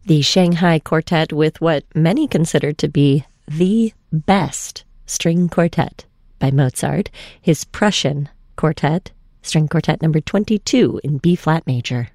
The Shanghai Quartet with what many consider to be the best string quartet by Mozart, his Prussian Quartet, String Quartet number 22 in B-flat major.